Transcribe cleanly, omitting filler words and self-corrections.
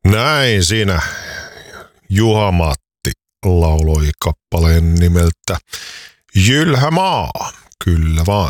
Näin siinä Juha-Matti lauloi kappaleen nimeltä Jylhä maa. Kyllä vaan.